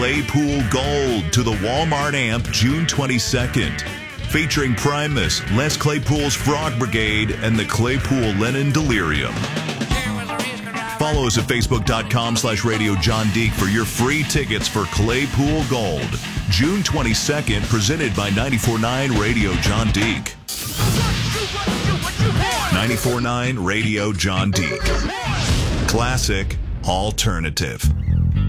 Claypool Gold to the Walmart Amp June 22nd. Featuring Primus, Les Claypool's Frog Brigade, and the Claypool Lennon Delirium. Follow us at Facebook.com/Radio John Deek for your free tickets for Claypool Gold. June 22nd, presented by 94.9 Radio John Deek. 94.9 Radio John Deek. Classic Alternative.